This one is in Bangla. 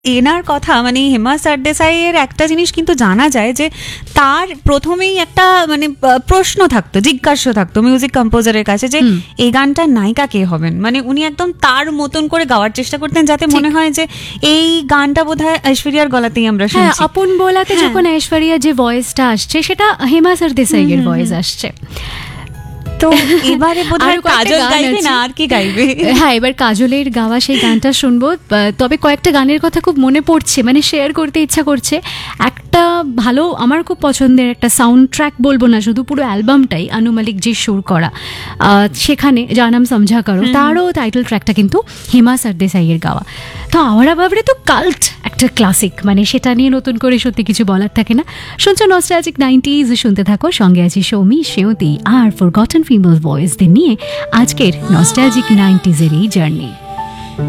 এনার কথা মানে হেমা সরদেসাইয়ের একটা জিনিস কিন্তু জানা যায় যে তার প্রথমেই একটা মানে প্রশ্ন থাকতো, জিজ্ঞাসা থাকতো মিউজিক কম্পোজারের কাছে যে এই গানটার নায়িকা কে হবেন। মানে উনি একদম তার মতন করে গাওয়ার চেষ্টা করতেন যাতে মনে হয় যে এই গানটা বোধহয় ঐশ্বরিয়ার গলাতেই আমরা শুনছি। আপন বোলাতে যখন ঐশ্বরিয়া যে ভয়েসটা আসছে সেটা হেমা সরদেসাইয়ের ভয়েস আসছে। তো এবারে বোধহয় কাজল গাইবে না, আর কি গাইবে? হ্যাঁ, এবার কাজলের গাওয়া সেই গানটা শুনবো। তবে কয়েকটা গানের কথা খুব মনে পড়ছে, মানে শেয়ার করতে ইচ্ছা করছে। একটা ভালো আমার খুব পছন্দের একটা সাউন্ড ট্র্যাক, বলবো না শুধু, পুরো অ্যালবামটাই আনু মালিক জি সুর করা, সেখানে যার নাম সমঝা করো, তারও টাইটেল ট্র্যাকটা কিন্তু হেমা সরদেসাইয়ের গাওয়া। তো আওয়ারা বাবরে তো কাল্ট একটা ক্লাসিক, মানে সেটা নিয়ে নতুন করে সত্যি কিছু বলার থাকে না। শুনছো নস্টালজিক 90s, শুনতে থাকো, সঙ্গে আছি সৌমি, সেওতি আর ফরগটন ফিমেল ভয়েসদের নিয়ে আজকের নস্টালজিক 90s এর এই জার্নি।